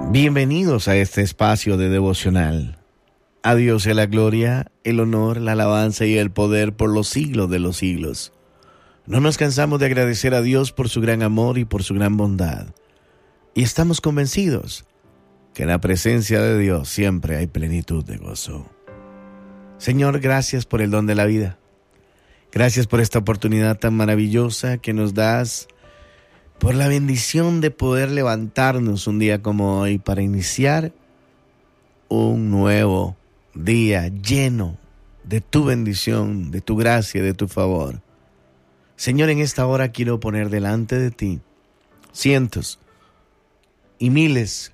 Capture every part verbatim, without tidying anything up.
Bienvenidos a este espacio de devocional. A Dios sea la gloria, el honor, la alabanza y el poder por los siglos de los siglos. No nos cansamos de agradecer a Dios por su gran amor y por su gran bondad. Y estamos convencidos que en la presencia de Dios siempre hay plenitud de gozo. Señor, gracias por el don de la vida. Gracias por esta oportunidad tan maravillosa que nos das, por la bendición de poder levantarnos un día como hoy para iniciar un nuevo día lleno de tu bendición, de tu gracia, de tu favor. Señor, en esta hora quiero poner delante de ti cientos y miles,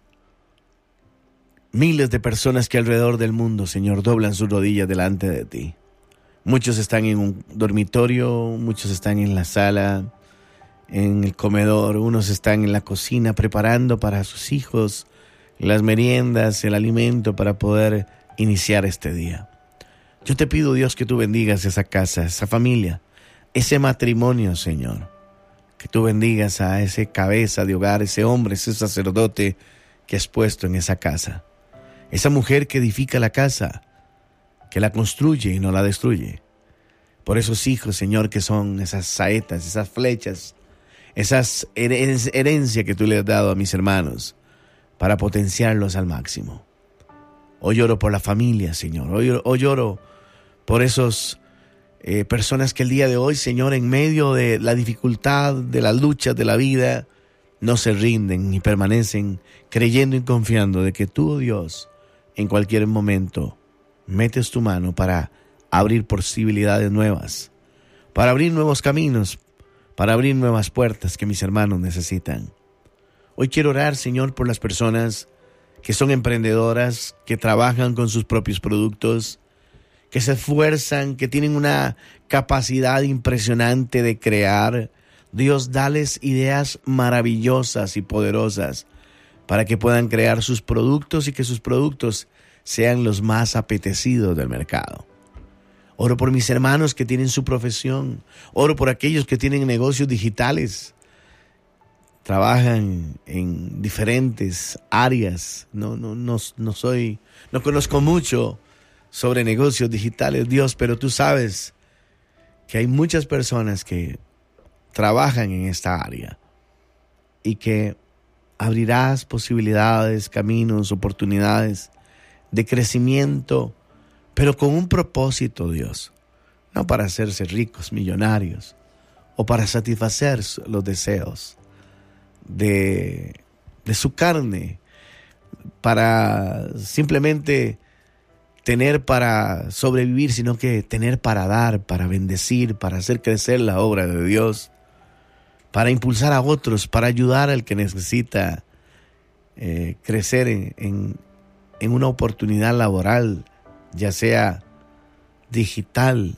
miles de personas que alrededor del mundo, Señor, doblan sus rodillas delante de ti. Muchos están en un dormitorio, muchos están en la sala, en el comedor, unos están en la cocina preparando para sus hijos las meriendas, el alimento para poder iniciar este día. Yo te pido, Dios, que tú bendigas esa casa, esa familia, ese matrimonio, Señor. Que tú bendigas a ese cabeza de hogar, ese hombre, ese sacerdote que has puesto en esa casa. Esa mujer que edifica la casa, que la construye y no la destruye. Por esos hijos, Señor, que son esas saetas, esas flechas, esas herencias que tú le has dado a mis hermanos para potenciarlos al máximo. Hoy lloro por la familia, Señor. Hoy, hoy lloro por esos eh, personas que el día de hoy, Señor, en medio de la dificultad, de las luchas de la vida, no se rinden ni permanecen creyendo y confiando de que tú, oh Dios, en cualquier momento metes tu mano para abrir posibilidades nuevas, para abrir nuevos caminos, para abrir nuevas puertas que mis hermanos necesitan. Hoy quiero orar, Señor, por las personas que son emprendedoras, que trabajan con sus propios productos, que se esfuerzan, que tienen una capacidad impresionante de crear. Dios, dales ideas maravillosas y poderosas para que puedan crear sus productos y que sus productos sean los más apetecidos del mercado. Oro por mis hermanos que tienen su profesión. Oro por aquellos que tienen negocios digitales. Trabajan en diferentes áreas. No, no, no, no soy, no conozco mucho sobre negocios digitales, Dios, pero tú sabes que hay muchas personas que trabajan en esta área y que abrirás posibilidades, caminos, oportunidades de crecimiento, pero con un propósito, Dios, no para hacerse ricos, millonarios, o para satisfacer los deseos de, de su carne, para simplemente tener para sobrevivir, sino que tener para dar, para bendecir, para hacer crecer la obra de Dios, para impulsar a otros, para ayudar al que necesita eh, crecer en, en, en una oportunidad laboral, ya sea digital.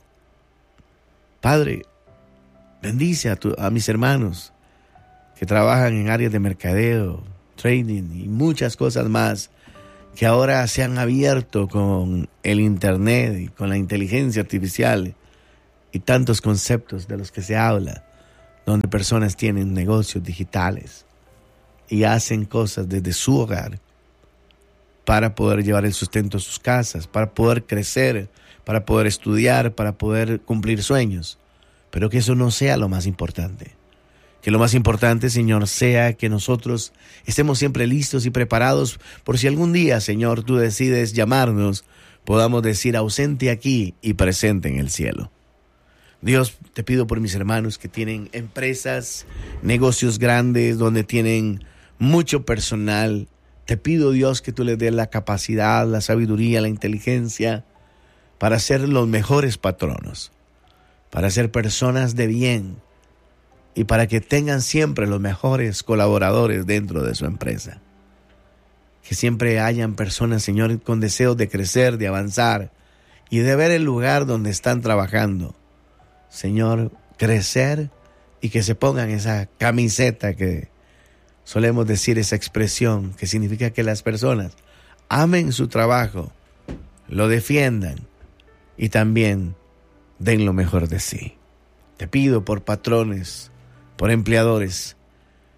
Padre, bendice a, tu, a mis hermanos que trabajan en áreas de mercadeo, trading y muchas cosas más que ahora se han abierto con el internet y con la inteligencia artificial y tantos conceptos de los que se habla, donde personas tienen negocios digitales y hacen cosas desde su hogar para poder llevar el sustento a sus casas, para poder crecer, para poder estudiar, para poder cumplir sueños. Pero que eso no sea lo más importante. Que lo más importante, Señor, sea que nosotros estemos siempre listos y preparados por si algún día, Señor, tú decides llamarnos, podamos decir ausente aquí y presente en el cielo. Dios, te pido por mis hermanos que tienen empresas, negocios grandes, donde tienen mucho personal. Te pido, Dios, que tú les des la capacidad, la sabiduría, la inteligencia para ser los mejores patronos, para ser personas de bien y para que tengan siempre los mejores colaboradores dentro de su empresa. Que siempre hayan personas, Señor, con deseos de crecer, de avanzar y de ver el lugar donde están trabajando. Señor, crecer y que se pongan esa camiseta que solemos decir, esa expresión que significa que las personas amen su trabajo, lo defiendan y también den lo mejor de sí. Te pido por patrones, por empleadores,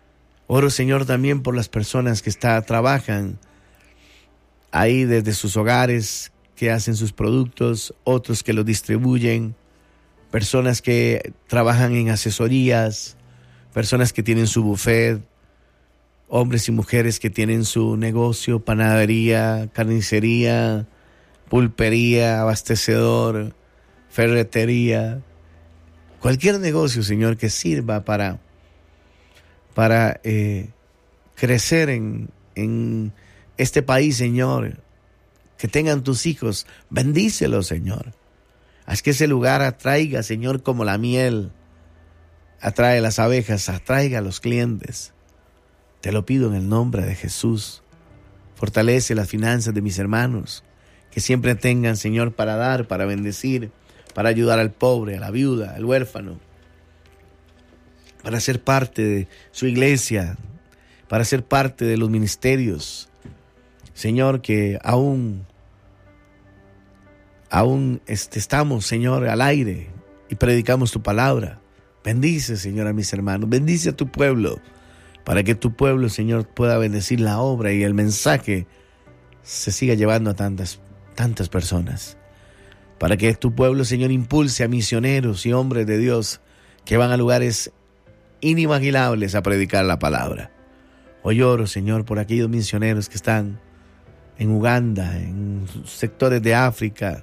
Oro, Señor, también por las personas que está, trabajan ahí desde sus hogares, que hacen sus productos, otros que los distribuyen, personas que trabajan en asesorías, personas que tienen su buffet, hombres y mujeres que tienen su negocio, panadería, carnicería, pulpería, abastecedor, ferretería, cualquier negocio, Señor, que sirva para, para eh, crecer en, en este país, Señor, que tengan tus hijos, bendícelos, Señor. Haz que ese lugar atraiga, Señor, como la miel atrae las abejas, atraiga a los clientes. Te lo pido en el nombre de Jesús. Fortalece las finanzas de mis hermanos, que siempre tengan, Señor, para dar, para bendecir, para ayudar al pobre, a la viuda, al huérfano, para ser parte de su iglesia, para ser parte de los ministerios. Señor, que aún, aún este, estamos, Señor, al aire y predicamos tu palabra. Bendice, Señor, a mis hermanos, bendice a tu pueblo, para que tu pueblo, Señor, pueda bendecir la obra y el mensaje se siga llevando a tantas, tantas personas. Para que tu pueblo, Señor, impulse a misioneros y hombres de Dios que van a lugares inimaginables a predicar la palabra. Hoy oro, Señor, por aquellos misioneros que están en Uganda, en sectores de África,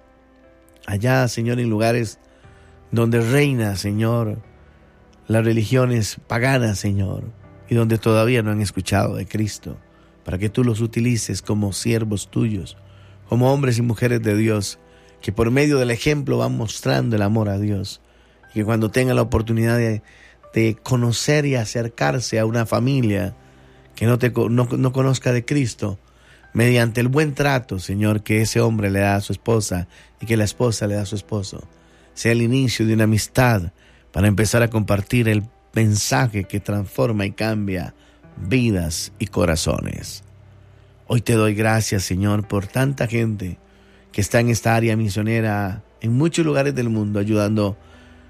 allá, Señor, en lugares donde reina, Señor, las religiones paganas, Señor, y donde todavía no han escuchado de Cristo, para que tú los utilices como siervos tuyos, como hombres y mujeres de Dios, que por medio del ejemplo van mostrando el amor a Dios, y que cuando tengan la oportunidad de, de conocer y acercarse a una familia que no, te, no, no conozca de Cristo, mediante el buen trato, Señor, que ese hombre le da a su esposa y que la esposa le da a su esposo, sea el inicio de una amistad para empezar a compartir el mensaje que transforma y cambia vidas y corazones. Hoy te doy gracias, Señor, por tanta gente que está en esta área misionera en muchos lugares del mundo, ayudando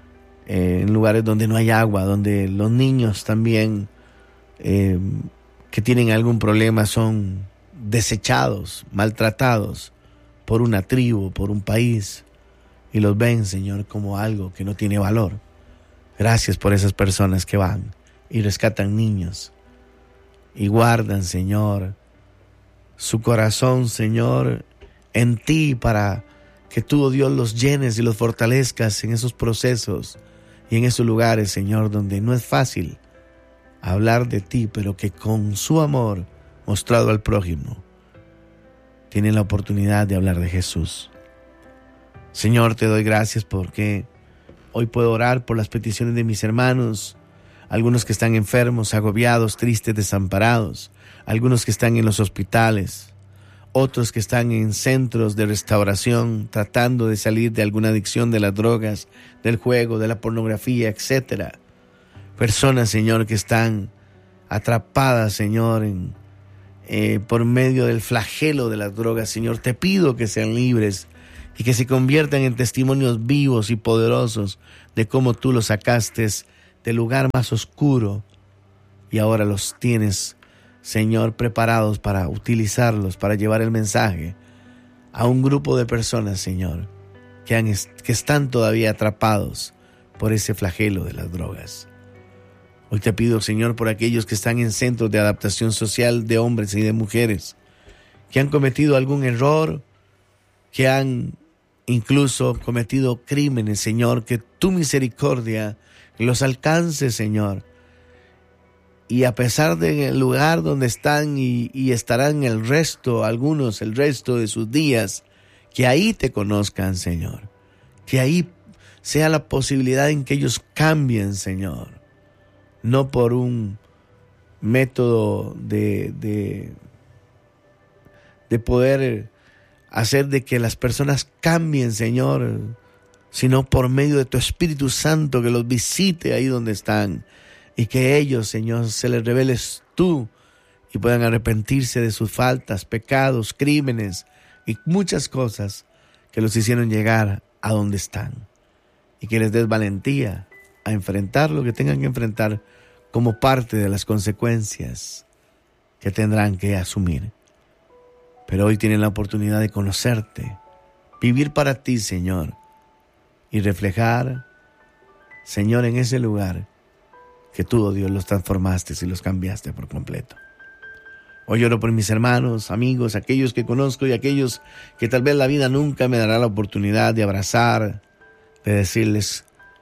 eh, en lugares donde no hay agua, donde los niños también eh, que tienen algún problema son desechados, maltratados por una tribu, por un país, y los ven, Señor, como algo que no tiene valor. Gracias por esas personas que van y rescatan niños y guardan, Señor, su corazón, Señor, en ti, para que tú, oh Dios, los llenes y los fortalezcas en esos procesos y en esos lugares, Señor, donde no es fácil hablar de ti, pero que con su amor mostrado al prójimo tienen la oportunidad de hablar de Jesús. Señor, te doy gracias porque hoy puedo orar por las peticiones de mis hermanos, algunos que están enfermos, agobiados, tristes, desamparados, algunos que están en los hospitales, otros que están en centros de restauración tratando de salir de alguna adicción de las drogas, del juego, de la pornografía, etcétera. Personas, Señor, que están atrapadas, Señor, en, eh, por medio del flagelo de las drogas. Señor, te pido que sean libres y que se conviertan en testimonios vivos y poderosos de cómo tú los sacaste del lugar más oscuro y ahora los tienes, Señor, preparados para utilizarlos, para llevar el mensaje a un grupo de personas, Señor, que, han, que están todavía atrapados por ese flagelo de las drogas. Hoy te pido, Señor, por aquellos que están en centros de adaptación social de hombres y de mujeres, que han cometido algún error, que han incluso cometido crímenes, Señor, que tu misericordia los alcance, Señor. Y a pesar del lugar donde están y, y estarán el resto, algunos el resto de sus días, que ahí te conozcan, Señor. Que ahí sea la posibilidad en que ellos cambien, Señor. No por un método de, de, de poder hacer de que las personas cambien, Señor, sino por medio de tu Espíritu Santo que los visite ahí donde están y que ellos, Señor, se les reveles tú y puedan arrepentirse de sus faltas, pecados, crímenes y muchas cosas que los hicieron llegar a donde están, y que les des valentía a enfrentar lo que tengan que enfrentar como parte de las consecuencias que tendrán que asumir. Pero hoy tienen la oportunidad de conocerte, vivir para ti, Señor, y reflejar, Señor, en ese lugar que tú, oh Dios, los transformaste y los cambiaste por completo. Hoy oro por mis hermanos, amigos, aquellos que conozco y aquellos que tal vez la vida nunca me dará la oportunidad de abrazar, de decirles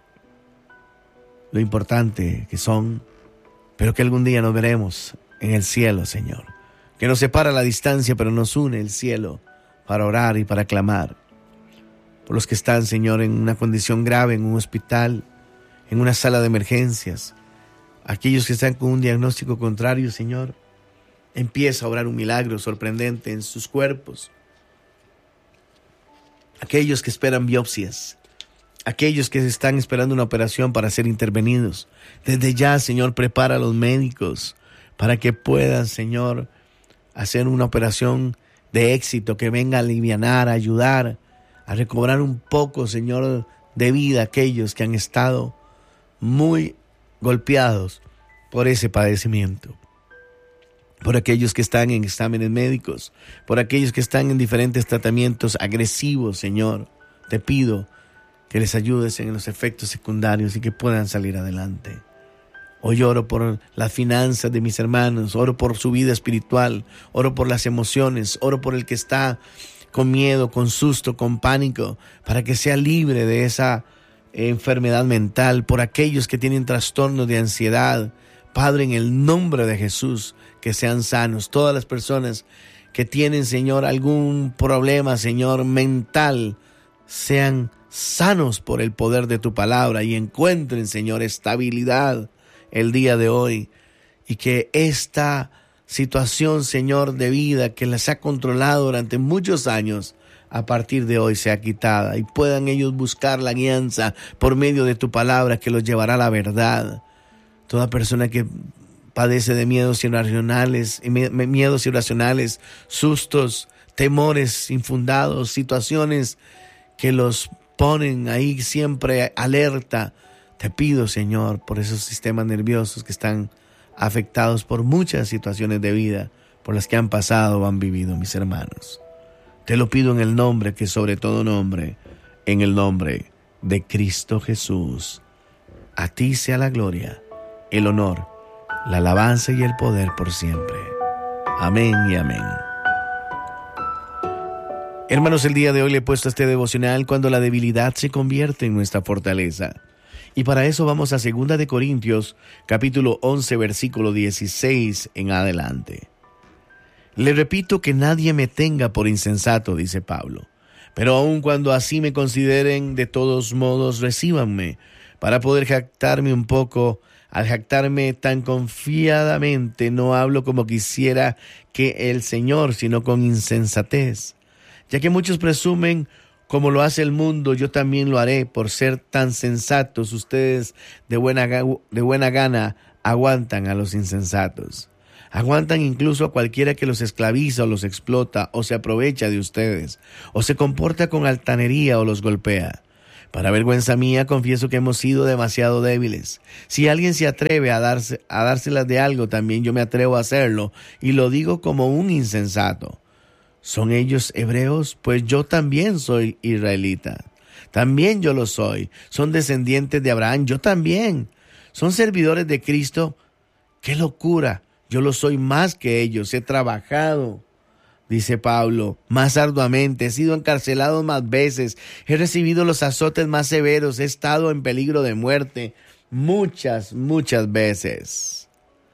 lo importante que son, pero que algún día nos veremos en el cielo, Señor. Que nos separa la distancia, pero nos une el cielo para orar y para clamar. Por los que están, Señor, en una condición grave, en un hospital, en una sala de emergencias. Aquellos que están con un diagnóstico contrario, Señor, empieza a obrar un milagro sorprendente en sus cuerpos. Aquellos que esperan biopsias, aquellos que están esperando una operación para ser intervenidos. Desde ya, Señor, prepara a los médicos para que puedan, Señor, hacer una operación de éxito que venga a alivianar, a ayudar, a recobrar un poco, Señor, de vida a aquellos que han estado muy golpeados por ese padecimiento. Por aquellos que están en exámenes médicos, por aquellos que están en diferentes tratamientos agresivos, Señor, te pido que les ayudes en los efectos secundarios y que puedan salir adelante. Hoy oro por las finanzas de mis hermanos, oro por su vida espiritual, oro por las emociones, oro por el que está con miedo, con susto, con pánico, para que sea libre de esa enfermedad mental, por aquellos que tienen trastornos de ansiedad. Padre, en el nombre de Jesús, que sean sanos. Todas las personas que tienen, Señor, algún problema, Señor, mental, sean sanos por el poder de tu palabra y encuentren, Señor, estabilidad el día de hoy, y que esta situación, Señor, de vida que les ha controlado durante muchos años, a partir de hoy sea quitada y puedan ellos buscar la guianza por medio de tu palabra que los llevará a la verdad. Toda persona que padece de miedos irracionales, miedos irracionales, sustos, temores infundados, situaciones que los ponen ahí siempre alerta. Te pido, Señor, por esos sistemas nerviosos que están afectados por muchas situaciones de vida por las que han pasado o han vivido mis hermanos. Te lo pido en el nombre que sobre todo nombre, en el nombre de Cristo Jesús. A ti sea la gloria, el honor, la alabanza y el poder por siempre. Amén y amén. Hermanos, el día de hoy le he puesto este devocional cuando la debilidad se convierte en nuestra fortaleza. Y para eso vamos a segunda de Corintios, capítulo once, versículo dieciséis en adelante. Le repito que nadie me tenga por insensato, dice Pablo. Pero aun cuando así me consideren, de todos modos recíbanme, para poder jactarme un poco. Al jactarme tan confiadamente, no hablo como quisiera que el Señor, sino con insensatez. Ya que muchos presumen como lo hace el mundo, yo también lo haré. Por ser tan sensatos, ustedes de buena, de buena gana aguantan a los insensatos. Aguantan incluso a cualquiera que los esclaviza o los explota o se aprovecha de ustedes, o se comporta con altanería o los golpea. Para vergüenza mía, confieso que hemos sido demasiado débiles. Si alguien se atreve a, darse, a dárselas de algo, también yo me atrevo a hacerlo, y lo digo como un insensato. ¿Son ellos hebreos? Pues yo también soy israelita. También yo lo soy. ¿Son descendientes de Abraham? Yo también. ¿Son servidores de Cristo? ¡Qué locura! Yo lo soy más que ellos. He trabajado, dice Pablo, más arduamente. He sido encarcelado más veces. He recibido los azotes más severos. He estado en peligro de muerte muchas, muchas veces.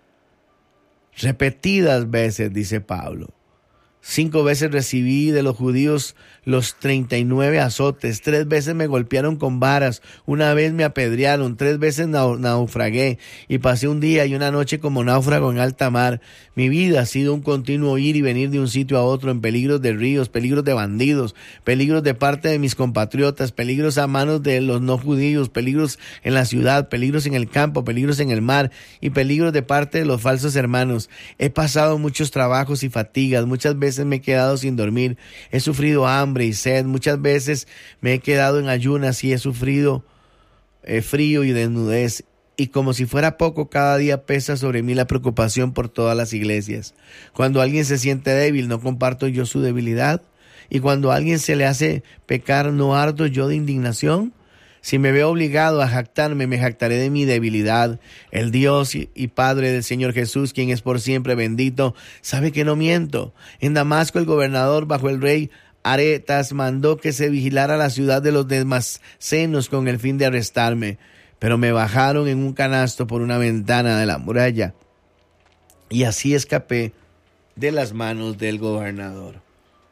Repetidas veces, dice Pablo. Cinco veces recibí de los judíos los treinta y nueve azotes. Tres veces me golpearon con varas. Una vez me apedrearon. Tres veces nau- naufragué. Y pasé un día y una noche como náufrago en alta mar. Mi vida ha sido un continuo ir y venir de un sitio a otro, en peligros de ríos, peligros de bandidos, peligros de parte de mis compatriotas, peligros a manos de los no judíos, peligros en la ciudad, peligros en el campo, peligros en el mar y peligros de parte de los falsos hermanos. He pasado muchos trabajos y fatigas. Muchas veces me he quedado sin dormir, he sufrido hambre y sed, muchas veces me he quedado en ayunas y he sufrido eh, frío y desnudez. Y como si fuera poco, cada día pesa sobre mí la preocupación por todas las iglesias. Cuando alguien se siente débil, ¿no comparto yo su debilidad? Y cuando a alguien se le hace pecar, ¿no ardo yo de indignación? Si me veo obligado a jactarme, me jactaré de mi debilidad. El Dios y Padre del Señor Jesús, quien es por siempre bendito, sabe que no miento. En Damasco, el gobernador bajo el rey Aretas mandó que se vigilara la ciudad de los Damascenos con el fin de arrestarme. Pero me bajaron en un canasto por una ventana de la muralla, y así escapé de las manos del gobernador.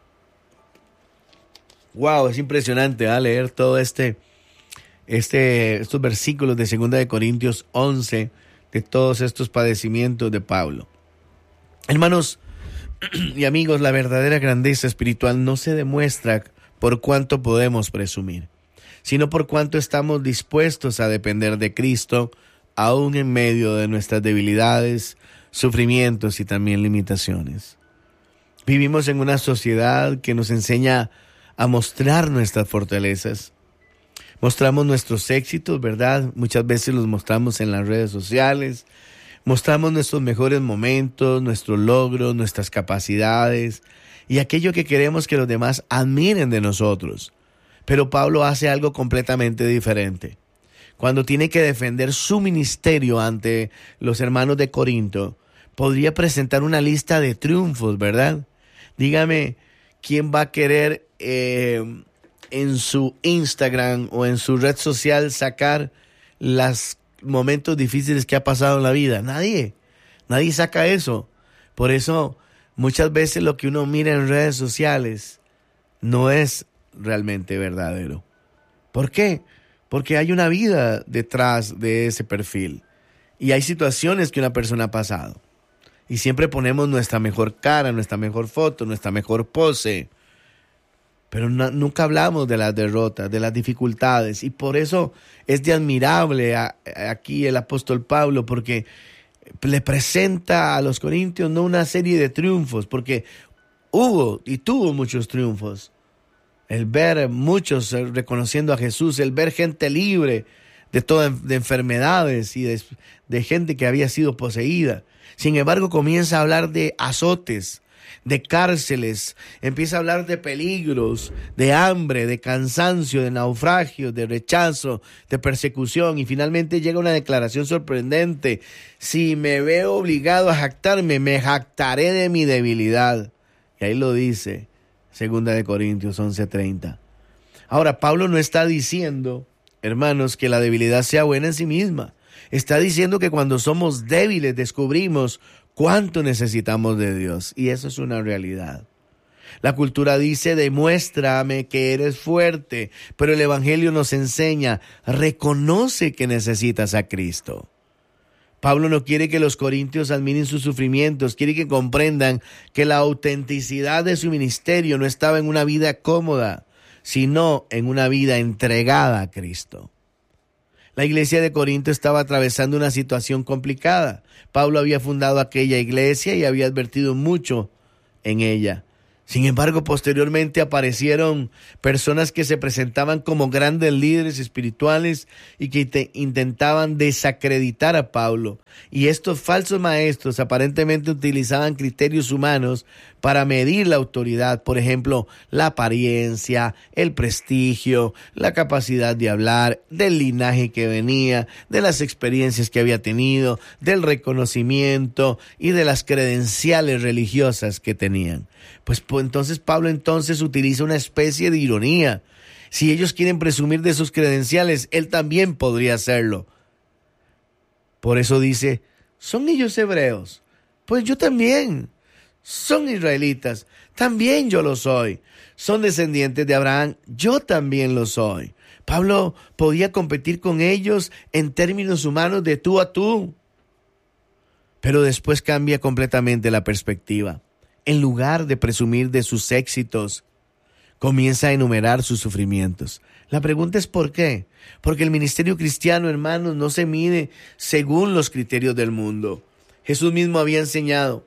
Wow, es impresionante, ¿eh? Leer todo este, este, estos versículos de segunda de Corintios once, de todos estos padecimientos de Pablo. Hermanos y amigos, la verdadera grandeza espiritual no se demuestra por cuánto podemos presumir, sino por cuánto estamos dispuestos a depender de Cristo, aún en medio de nuestras debilidades, sufrimientos y también limitaciones. Vivimos en una sociedad que nos enseña a mostrar nuestras fortalezas. Mostramos nuestros éxitos, ¿verdad? Muchas veces los mostramos en las redes sociales. Mostramos nuestros mejores momentos, nuestros logros, nuestras capacidades y aquello que queremos que los demás admiren de nosotros. Pero Pablo hace algo completamente diferente. Cuando tiene que defender su ministerio ante los hermanos de Corinto, podría presentar una lista de triunfos, ¿verdad? Dígame, ¿quién va a querer eh, en su Instagram o en su red social sacar los momentos difíciles que ha pasado en la vida? Nadie, nadie saca eso. Por eso, muchas veces lo que uno mira en redes sociales no es realmente verdadero. ¿Por qué? Porque hay una vida detrás de ese perfil y hay situaciones que una persona ha pasado y siempre ponemos nuestra mejor cara, nuestra mejor foto, nuestra mejor pose, pero no, nunca hablamos de las derrotas, de las dificultades, y por eso es de admirable a, a aquí el apóstol Pablo, porque le presenta a los corintios no una serie de triunfos, porque hubo y tuvo muchos triunfos. El ver muchos reconociendo a Jesús, el ver gente libre de todas de enfermedades y de, de gente que había sido poseída. Sin embargo, comienza a hablar de azotes, de cárceles, empieza a hablar de peligros, de hambre, de cansancio, de naufragio, de rechazo, de persecución, y finalmente llega una declaración sorprendente: si me veo obligado a jactarme, me jactaré de mi debilidad. Y ahí lo dice Segunda de Corintios once treinta. Ahora, Pablo no está diciendo, hermanos, que la debilidad sea buena en sí misma. Está diciendo que cuando somos débiles descubrimos cuánto necesitamos de Dios. Y eso es una realidad. La cultura dice, demuéstrame que eres fuerte. Pero el Evangelio nos enseña, reconoce que necesitas a Cristo. Pablo no quiere que los corintios admiren sus sufrimientos, quiere que comprendan que la autenticidad de su ministerio no estaba en una vida cómoda, sino en una vida entregada a Cristo. La iglesia de Corinto estaba atravesando una situación complicada. Pablo había fundado aquella iglesia y había advertido mucho en ella. Sin embargo, posteriormente aparecieron personas que se presentaban como grandes líderes espirituales y que te intentaban desacreditar a Pablo. Y estos falsos maestros aparentemente utilizaban criterios humanos para medir la autoridad. Por ejemplo, la apariencia, el prestigio, la capacidad de hablar, del linaje que venía, de las experiencias que había tenido, del reconocimiento y de las credenciales religiosas que tenían. Pues, pues entonces Pablo entonces utiliza una especie de ironía. Si ellos quieren presumir de sus credenciales, él también podría hacerlo. Por eso dice, ¿son ellos hebreos? Pues yo también. ¿Son israelitas? También yo lo soy. ¿Son descendientes de Abraham? Yo también lo soy. Pablo podía competir con ellos en términos humanos de tú a tú. Pero después cambia completamente la perspectiva. En lugar de presumir de sus éxitos, comienza a enumerar sus sufrimientos. La pregunta es ¿por qué? Porque el ministerio cristiano, hermanos, no se mide según los criterios del mundo. Jesús mismo había enseñado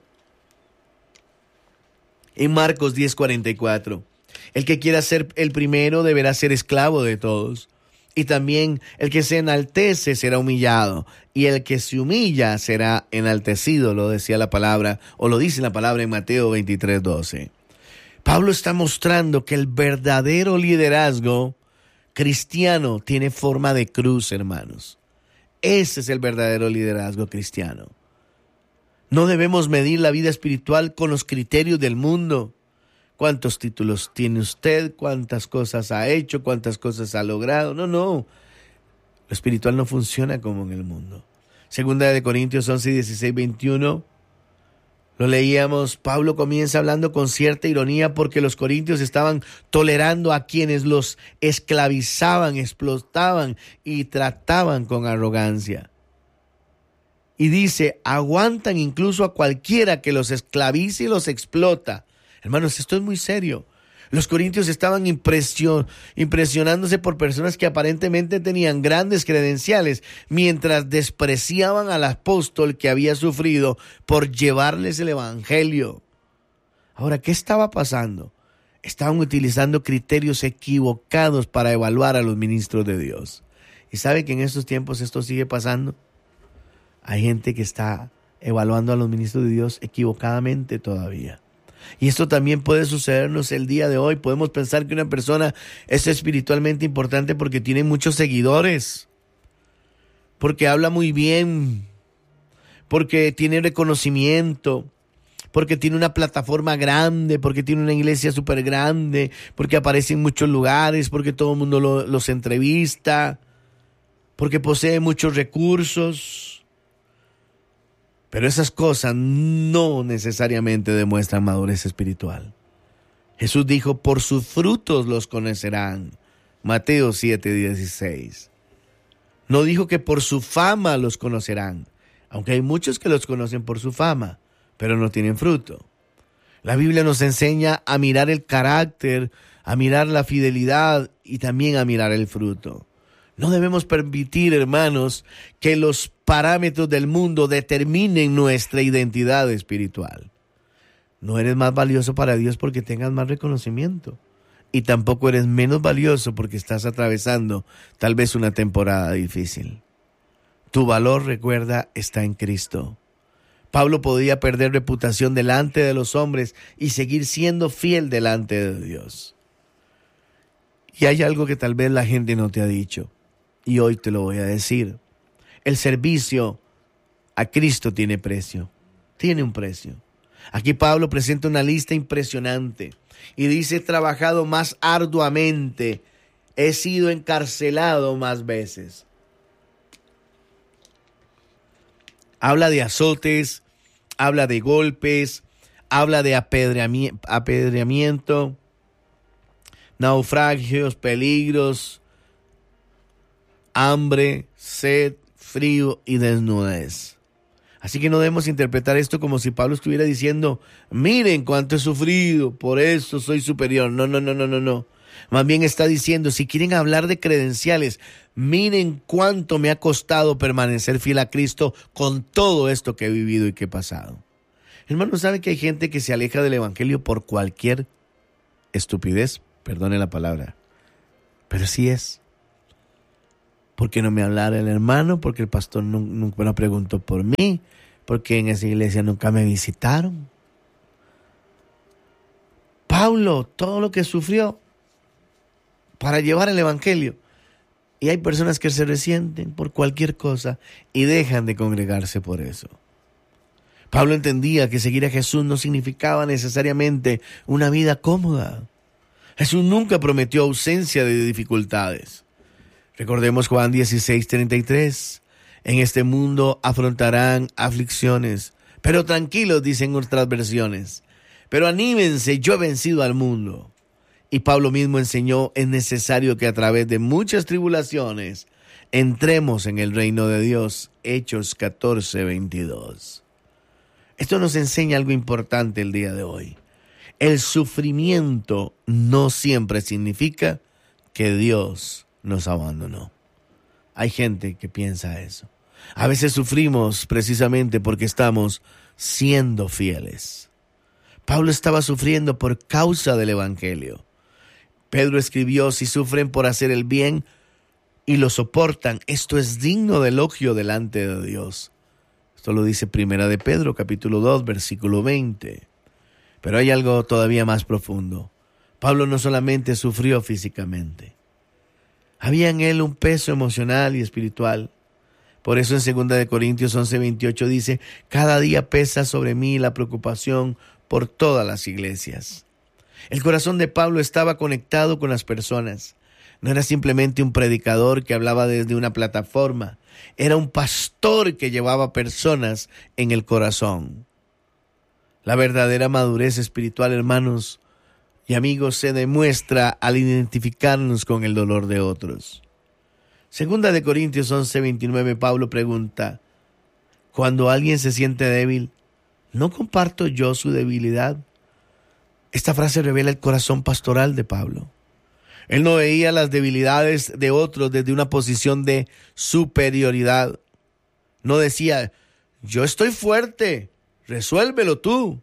en Marcos diez cuarenta y cuatro, el que quiera ser el primero deberá ser esclavo de todos. Y también el que se enaltece será humillado, y el que se humilla será enaltecido, lo decía la palabra, o lo dice la palabra en Mateo veintitrés doce. Pablo está mostrando que el verdadero liderazgo cristiano tiene forma de cruz, hermanos. Ese es el verdadero liderazgo cristiano. No debemos medir la vida espiritual con los criterios del mundo. ¿Cuántos títulos tiene usted? ¿Cuántas cosas ha hecho? ¿Cuántas cosas ha logrado? No, no. Lo espiritual no funciona como en el mundo. Segunda de Corintios once, dieciséis, veintiuno. Lo leíamos. Pablo comienza hablando con cierta ironía porque los corintios estaban tolerando a quienes los esclavizaban, explotaban y trataban con arrogancia. Y dice, aguantan incluso a cualquiera que los esclavice y los explota. Hermanos, esto es muy serio. Los corintios estaban impresion, impresionándose por personas que aparentemente tenían grandes credenciales, mientras despreciaban al apóstol que había sufrido por llevarles el evangelio. Ahora, ¿qué estaba pasando? Estaban utilizando criterios equivocados para evaluar a los ministros de Dios. ¿Y sabe que en estos tiempos esto sigue pasando? Hay gente que está evaluando a los ministros de Dios equivocadamente todavía. Y esto también puede sucedernos el día de hoy. Podemos pensar que una persona es espiritualmente importante porque tiene muchos seguidores, porque habla muy bien, porque tiene reconocimiento, porque tiene una plataforma grande, porque tiene una iglesia súper grande, porque aparece en muchos lugares, porque todo el mundo lo, los entrevista, porque posee muchos recursos. Pero esas cosas no necesariamente demuestran madurez espiritual. Jesús dijo, por sus frutos los conocerán. Mateo siete, dieciséis. No dijo que por su fama los conocerán, aunque hay muchos que los conocen por su fama, pero no tienen fruto. La Biblia nos enseña a mirar el carácter, a mirar la fidelidad y también a mirar el fruto. No debemos permitir, hermanos, que los parámetros del mundo determinen nuestra identidad espiritual. No eres más valioso para Dios porque tengas más reconocimiento. Y tampoco eres menos valioso porque estás atravesando tal vez una temporada difícil. Tu valor, recuerda, está en Cristo. Pablo podía perder reputación delante de los hombres y seguir siendo fiel delante de Dios. Y hay algo que tal vez la gente no te ha dicho. Y hoy te lo voy a decir. El servicio a Cristo tiene precio. Tiene un precio. Aquí Pablo presenta una lista impresionante. Y dice, he trabajado más arduamente. He sido encarcelado más veces. Habla de azotes. Habla de golpes. Habla de apedreami- apedreamiento. Naufragios, peligros. Hambre, sed, frío y desnudez. Así que no debemos interpretar esto como si Pablo estuviera diciendo, miren cuánto he sufrido, por eso soy superior. No, no, no, no, no, no. Más bien está diciendo, si quieren hablar de credenciales, miren cuánto me ha costado permanecer fiel a Cristo con todo esto que he vivido y que he pasado. Hermanos, ¿saben que hay gente que se aleja del evangelio por cualquier estupidez? Perdone la palabra, pero así es. ¿Por qué no me hablara el hermano? Porque el pastor nunca me preguntó por mí. Porque en esa iglesia nunca me visitaron. Pablo, todo lo que sufrió para llevar el evangelio. Y hay personas que se resienten por cualquier cosa y dejan de congregarse por eso. Pablo entendía que seguir a Jesús no significaba necesariamente una vida cómoda. Jesús nunca prometió ausencia de dificultades. Recordemos Juan dieciséis, treinta y tres. En este mundo afrontarán aflicciones, pero tranquilos, dicen otras versiones. Pero anímense, yo he vencido al mundo. Y Pablo mismo enseñó, es necesario que a través de muchas tribulaciones entremos en el reino de Dios. Hechos catorce, veintidós. Esto nos enseña algo importante el día de hoy. El sufrimiento no siempre significa que Dios nos abandonó. Hay gente que piensa eso. A veces sufrimos precisamente porque estamos siendo fieles. Pablo estaba sufriendo por causa del evangelio. Pedro escribió, si sufren por hacer el bien y lo soportan, esto es digno de elogio delante de Dios. Esto lo dice Primera de Pedro, capítulo dos, versículo veinte. Pero hay algo todavía más profundo. Pablo no solamente sufrió físicamente. Había en él un peso emocional y espiritual. Por eso en segunda de Corintios once, veintiocho dice, cada día pesa sobre mí la preocupación por todas las iglesias. El corazón de Pablo estaba conectado con las personas. No era simplemente un predicador que hablaba desde una plataforma. Era un pastor que llevaba personas en el corazón. La verdadera madurez espiritual, hermanos y amigos, se demuestra al identificarnos con el dolor de otros. Segunda de Corintios once, veintinueve, Pablo pregunta, cuando alguien se siente débil, ¿no comparto yo su debilidad? Esta frase revela el corazón pastoral de Pablo. Él no veía las debilidades de otros desde una posición de superioridad. No decía, yo estoy fuerte, resuélvelo tú.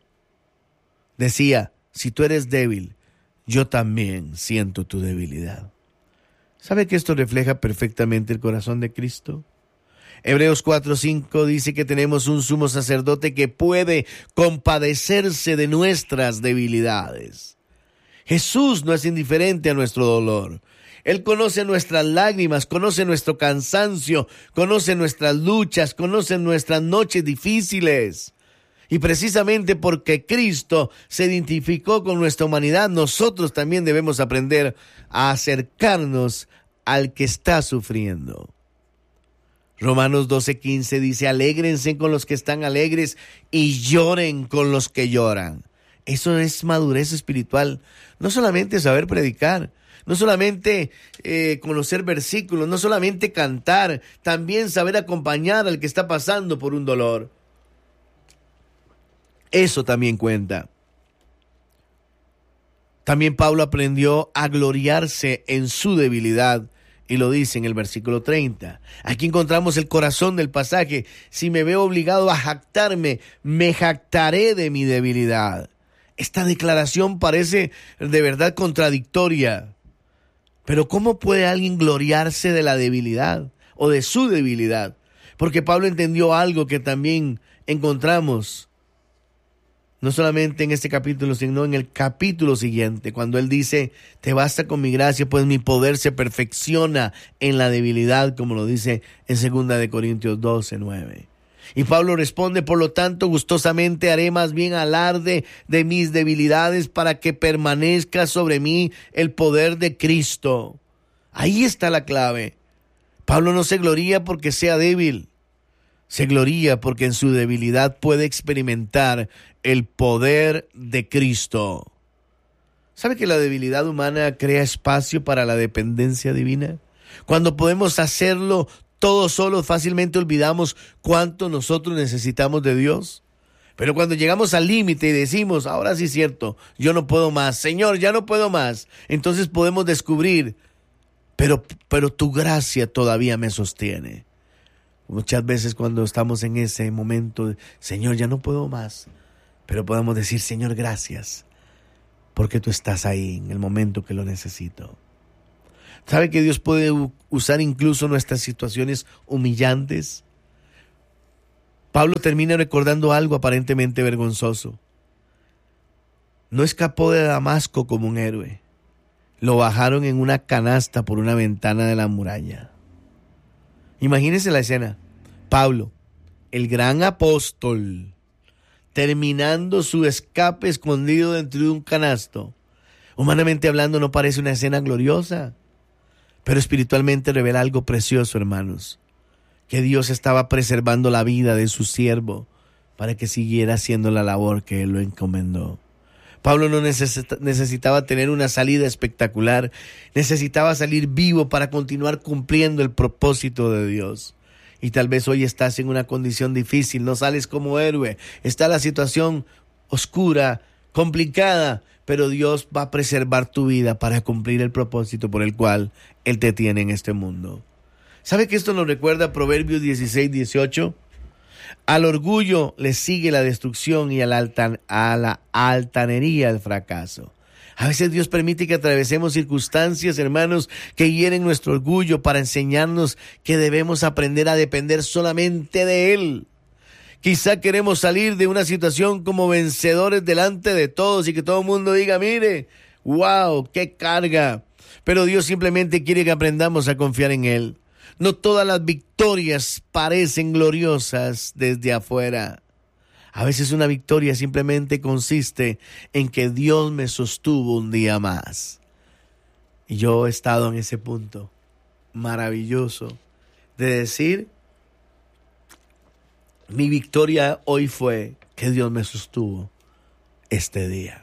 Decía, si tú eres débil, yo también siento tu debilidad. ¿Sabe que esto refleja perfectamente el corazón de Cristo? Hebreos cuatro, cinco dice que tenemos un sumo sacerdote que puede compadecerse de nuestras debilidades. Jesús no es indiferente a nuestro dolor. Él conoce nuestras lágrimas, conoce nuestro cansancio, conoce nuestras luchas, conoce nuestras noches difíciles. Y precisamente porque Cristo se identificó con nuestra humanidad, nosotros también debemos aprender a acercarnos al que está sufriendo. Romanos doce, quince dice, alégrense con los que están alegres y lloren con los que lloran. Eso es madurez espiritual. No solamente saber predicar, no solamente eh, conocer versículos, no solamente cantar, también saber acompañar al que está pasando por un dolor. Eso también cuenta. También Pablo aprendió a gloriarse en su debilidad y lo dice en el versículo treinta. Aquí encontramos el corazón del pasaje. Si me veo obligado a jactarme, me jactaré de mi debilidad. Esta declaración parece de verdad contradictoria. Pero ¿cómo puede alguien gloriarse de la debilidad o de su debilidad? Porque Pablo entendió algo que también encontramos no solamente en este capítulo, sino en el capítulo siguiente, cuando él dice, te basta con mi gracia, pues mi poder se perfecciona en la debilidad, como lo dice en segunda de Corintios doce, nueve. Y Pablo responde, por lo tanto, gustosamente haré más bien alarde de mis debilidades para que permanezca sobre mí el poder de Cristo. Ahí está la clave. Pablo no se gloría porque sea débil. Se gloría porque en su debilidad puede experimentar el poder de Cristo. ¿Sabe que la debilidad humana crea espacio para la dependencia divina? Cuando podemos hacerlo todos solos, fácilmente olvidamos cuánto nosotros necesitamos de Dios. Pero cuando llegamos al límite y decimos, ahora sí es cierto, yo no puedo más, Señor, ya no puedo más, entonces podemos descubrir, pero, pero tu gracia todavía me sostiene. Muchas veces cuando estamos en ese momento, Señor, ya no puedo más, pero podemos decir, Señor, gracias, porque tú estás ahí en el momento que lo necesito. ¿Sabe que Dios puede usar incluso nuestras situaciones humillantes? Pablo termina recordando algo aparentemente vergonzoso. No escapó de Damasco como un héroe. Lo bajaron en una canasta por una ventana de la muralla. Imagínense la escena. Pablo, el gran apóstol, terminando su escape escondido dentro de un canasto. Humanamente hablando no parece una escena gloriosa, pero espiritualmente revela algo precioso, hermanos. Que Dios estaba preservando la vida de su siervo para que siguiera haciendo la labor que Él lo encomendó. Pablo no necesita, necesitaba tener una salida espectacular, necesitaba salir vivo para continuar cumpliendo el propósito de Dios. Y tal vez hoy estás en una condición difícil, no sales como héroe, está la situación oscura, complicada, pero Dios va a preservar tu vida para cumplir el propósito por el cual Él te tiene en este mundo. ¿Sabe que esto nos recuerda a Proverbios dieciséis, dieciocho? Al orgullo le sigue la destrucción y a la, altan, a la altanería el fracaso. A veces Dios permite que atravesemos circunstancias, hermanos, que hieren nuestro orgullo para enseñarnos que debemos aprender a depender solamente de Él. Quizá queremos salir de una situación como vencedores delante de todos y que todo el mundo diga, mire, wow, qué carga. Pero Dios simplemente quiere que aprendamos a confiar en Él. No todas las victorias parecen gloriosas desde afuera. A veces una victoria simplemente consiste en que Dios me sostuvo un día más. Y yo he estado en ese punto maravilloso de decir, mi victoria hoy fue que Dios me sostuvo este día.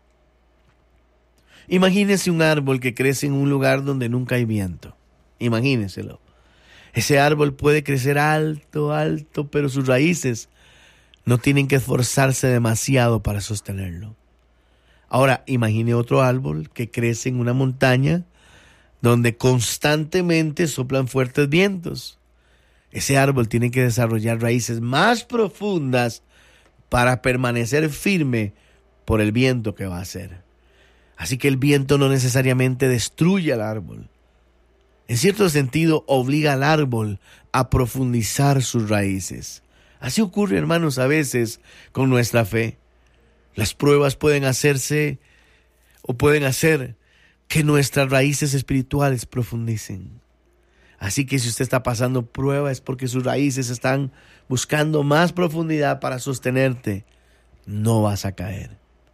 Imagínese un árbol que crece en un lugar donde nunca hay viento. Imagíneselo. Ese árbol puede crecer alto, alto, pero sus raíces no tienen que esforzarse demasiado para sostenerlo. Ahora, imagine otro árbol que crece en una montaña donde constantemente soplan fuertes vientos. Ese árbol tiene que desarrollar raíces más profundas para permanecer firme por el viento que va a hacer. Así que el viento no necesariamente destruye al árbol. En cierto sentido, obliga al árbol a profundizar sus raíces. Así ocurre, hermanos, a veces con nuestra fe. Las pruebas pueden hacerse o pueden hacer que nuestras raíces espirituales profundicen. Así que si usted está pasando pruebas es porque sus raíces están buscando más profundidad para sostenerte. No vas a caer.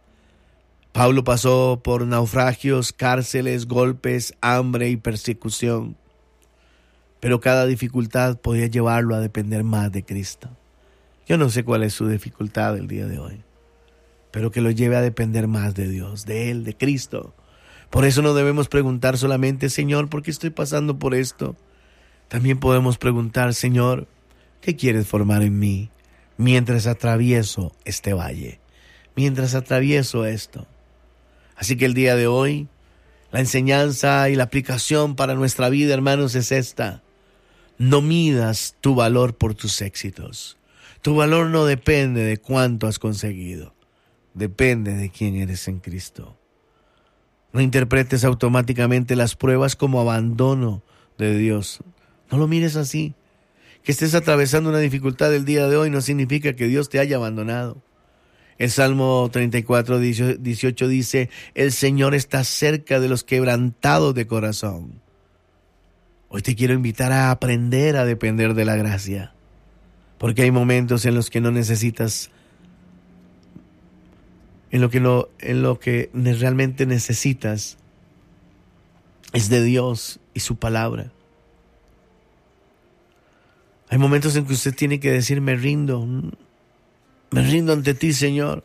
Pablo pasó por naufragios, cárceles, golpes, hambre y persecución. Pero cada dificultad podía llevarlo a depender más de Cristo. Yo no sé cuál es su dificultad el día de hoy, pero que lo lleve a depender más de Dios, de Él, de Cristo. Por eso no debemos preguntar solamente, Señor, ¿por qué estoy pasando por esto? También podemos preguntar, Señor, ¿qué quieres formar en mí mientras atravieso este valle? Mientras atravieso esto. Así que el día de hoy, la enseñanza y la aplicación para nuestra vida, hermanos, es esta. No midas tu valor por tus éxitos. Tu valor no depende de cuánto has conseguido. Depende de quién eres en Cristo. No interpretes automáticamente las pruebas como abandono de Dios. No lo mires así. Que estés atravesando una dificultad el día de hoy no significa que Dios te haya abandonado. El Salmo treinta y cuatro, dieciocho dice, el Señor está cerca de los quebrantados de corazón. Hoy te quiero invitar a aprender a depender de la gracia. Porque hay momentos en los que no necesitas, en lo que, lo, en lo que realmente necesitas es de Dios y su palabra. Hay momentos en que usted tiene que decir, me rindo, me rindo ante ti, Señor.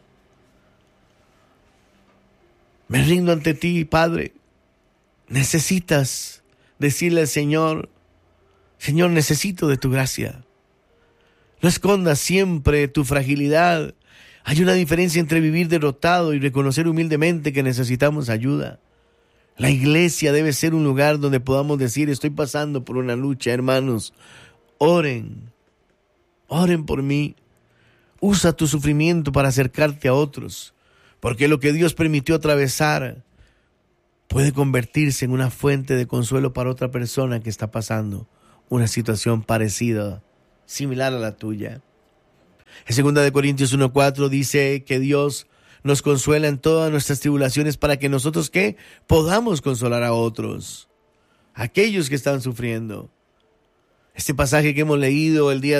Me rindo ante ti, Padre. Necesitas decirle al Señor, Señor, necesito de tu gracia. No escondas siempre tu fragilidad. Hay una diferencia entre vivir derrotado y reconocer humildemente que necesitamos ayuda. La iglesia debe ser un lugar donde podamos decir, estoy pasando por una lucha, hermanos. Oren, oren por mí. Usa tu sufrimiento para acercarte a otros, porque lo que Dios permitió atravesar puede convertirse en una fuente de consuelo para otra persona que está pasando una situación parecida, similar a la tuya. En segunda de Corintios uno cuatro dice que Dios nos consuela en todas nuestras tribulaciones para que nosotros, ¿qué? Podamos consolar a otros, aquellos que están sufriendo. Este pasaje que hemos leído el día